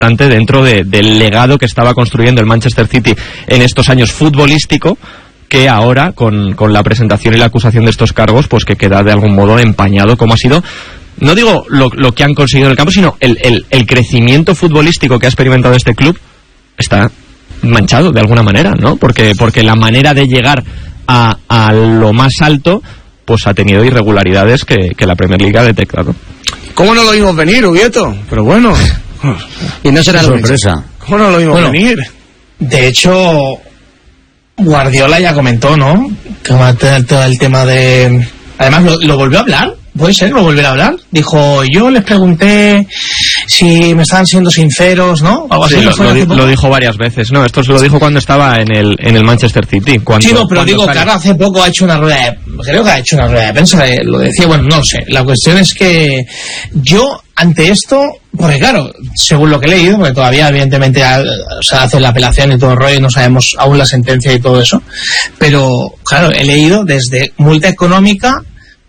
dentro del legado que estaba construyendo el Manchester City en estos años futbolístico, que ahora con la presentación y la acusación de estos cargos, pues que queda de algún modo empañado, como ha sido, no digo lo que han conseguido en el campo, sino el crecimiento futbolístico que ha experimentado este club está manchado de alguna manera, ¿no? Porque la manera de llegar a lo más alto pues ha tenido irregularidades que la Premier League ha detectado. ¿Cómo no lo vimos venir, Ubieto? Pero bueno. Y no será sorpresa. ¿Cómo no lo vimos venir? De hecho, Guardiola ya comentó, ¿no? Todo el tema de... Además, lo volvió a hablar. ¿Puede ser? ¿Lo volverá a hablar? Dijo, yo les pregunté si me estaban siendo sinceros, ¿no? Algo así. Sí, lo dijo varias veces. No, esto se lo dijo cuando estaba en el Manchester City. Sí, no, pero digo, claro, hace poco ha hecho una rueda de... Creo que ha hecho una rueda de prensa, lo decía, bueno, no lo sé. La cuestión es que yo, ante esto, porque claro, según lo que he leído, porque todavía evidentemente se hace la apelación y todo el rollo, y no sabemos aún la sentencia y todo eso, pero claro, he leído desde multa económica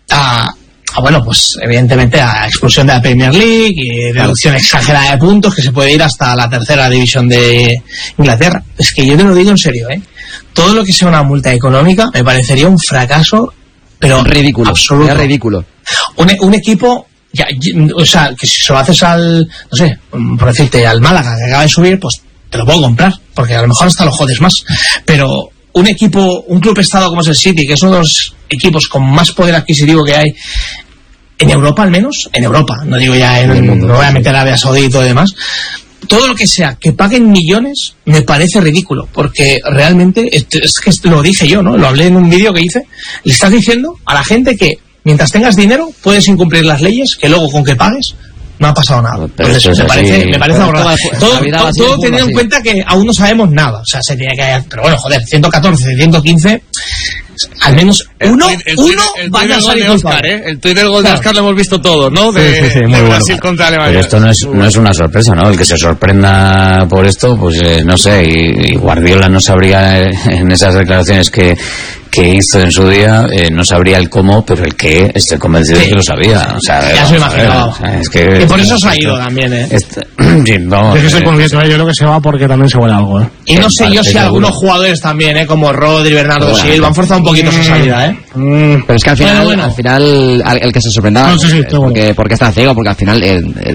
bueno, pues evidentemente a expulsión de la Premier League y reducción exagerada de puntos, que se puede ir hasta la tercera división de Inglaterra. Es que yo te lo digo en serio, todo lo que sea una multa económica me parecería un fracaso, pero ridículo, absoluto. Es ridículo. Un equipo, o sea, que si se lo haces al, no sé, por decirte, al Málaga que acaba de subir, pues te lo puedo comprar, porque a lo mejor hasta lo jodes más, pero un club estado como es el City, que es uno de los equipos con más poder adquisitivo que hay en Europa, al menos en Europa, no digo ya en el mundo, no voy a meter a Arabia Saudí y todo demás, todo lo que sea que paguen millones me parece ridículo, porque realmente es que lo dije yo, ¿no? Lo hablé en un vídeo que hice. Le estás diciendo a la gente que mientras tengas dinero puedes incumplir las leyes, que luego con que pagues no ha pasado nada. Entonces, me parece ahorrado. Todo teniendo en cuenta que aún no sabemos nada. O sea, se tiene que... Pero bueno, joder, 114, 115... Al menos uno vaya a salir con Oscar, El Twitter gol de Oscar lo hemos visto todos, ¿no? Sí, muy de bueno. Brasil contra Alemania. Pero esto no es una sorpresa, ¿no? El que se sorprenda por esto, pues no sé, y Guardiola no sabría en esas declaraciones que hizo en su día, no sabría el cómo, pero el qué, estoy convencido de que lo sabía. O sea, ya se lo imaginaba. Es que, y por eso se ha ido también, sí, vamos. Yo creo que se va porque también se huele algo, Y no sé yo si algunos jugadores también, como Rodri, Bernardo Silva, han forzado un poquito esa salida, Pero es que al final el que se sorprenda, porque está ciego, porque al final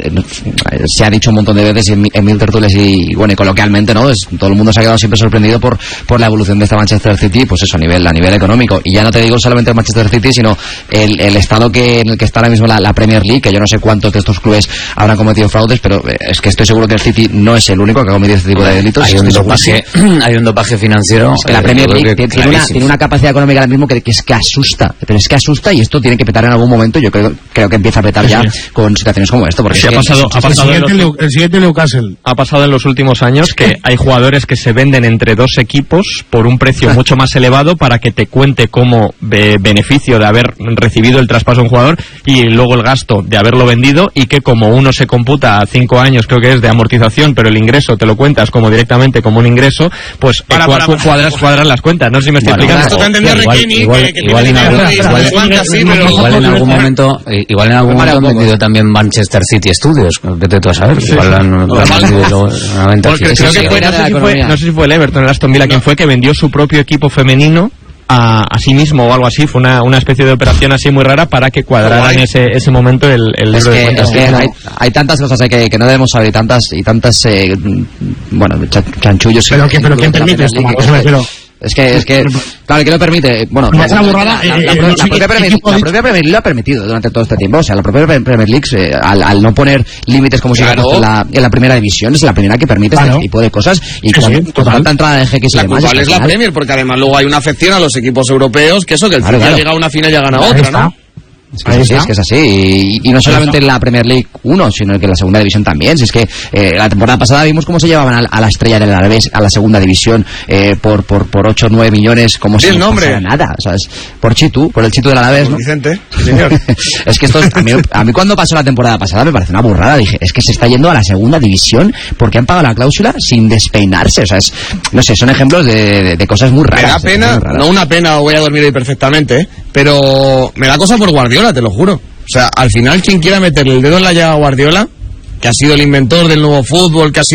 se ha dicho un montón de veces en mil tertulias y bueno, y coloquialmente, ¿no? Todo el mundo se ha quedado siempre sorprendido por la evolución de esta Manchester City, pues eso, a nivel económico. Y ya no te digo solamente el Manchester City, sino el estado en el que está ahora mismo la Premier League, que yo no sé cuántos de estos clubes habrán cometido fraudes, pero es que estoy seguro que el City no es el único que ha cometido este tipo de delitos. Hay un dopaje financiero. Es que la Premier League tiene una capacidad económica ahora mismo que es que asusta, pero es que asusta, y esto tiene que petar en algún momento. Yo creo que empieza a petar ya con situaciones como esto, porque sí, el siguiente Newcastle ha pasado en los últimos años que hay jugadores que se venden entre dos equipos por un precio mucho más elevado para que te cuente como beneficio de haber recibido el traspaso a un jugador y luego el gasto de haberlo vendido, y que como uno se computa a 5 años, creo que es, de amortización, pero el ingreso te lo cuentas como directamente como un ingreso, pues cuadras las cuentas. No sé si me estoy explicando. Esto te entendía Requeni, igual en algún momento han vendido también Manchester City Studios, vete tú a saber. Igual han vendido porque creo que no sé si fue el Everton, el Aston Villa, quien fue que vendió su propio equipo femenino a sí mismo o algo así. Fue una especie de operación así muy rara para que cuadrara en ese momento el libro de cuentas. Hay tantas cosas que no debemos saber, y tantas chanchullos. Pero ¿quién permite esto? Es que claro, que lo permite. Bueno, la propia Premier League lo ha permitido durante todo este tiempo. O sea, la propia Premier League, al no poner límites como si en la primera división, es la primera que permite este tipo de cosas. Y con tanta entrada de GX la culpable es la Premier, porque además luego hay una afección a los equipos europeos, que eso, que el City ha llegado a una final y ya gana otra, ¿no? Es que es así, y no solamente en la Premier League 1, sino que en la segunda división también. Si es que la temporada pasada vimos cómo se llevaban a la estrella del Alavés a la segunda división por 8 o 9 millones, como si no pasara nada, ¿sabes? Por el Chitu del Alavés, ¿no? Vicente, señor. Es que esto a mí cuando pasó la temporada pasada me parece una burrada. Dije, es que se está yendo a la segunda división porque han pagado la cláusula sin despeinarse. O sea, no sé, son ejemplos de cosas muy raras. Me da pena, no una pena, voy a dormir hoy perfectamente, pero me da cosa por Guardiola, te lo juro. O sea, al final, quien quiera meterle el dedo en la llaga a Guardiola, que ha sido el inventor del nuevo fútbol, que ha sido